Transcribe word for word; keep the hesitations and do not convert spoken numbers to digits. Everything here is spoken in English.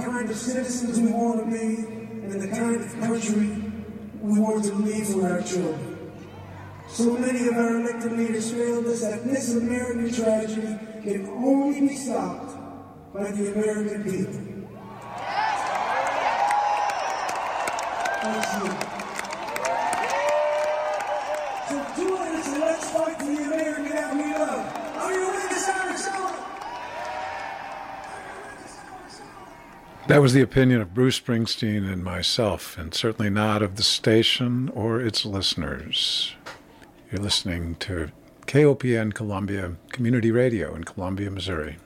kind of citizens we want to be and the kind of country we want to leave for our children. So many of our elected leaders failed us that this American tragedy can only be stopped by the American people. Thank you. So join us and let's fight for the America that we love. Are you ready to start a song? That was the opinion of Bruce Springsteen and myself, and certainly not of the station or its listeners. You're listening to K O P N Columbia Community Radio in Columbia, Missouri.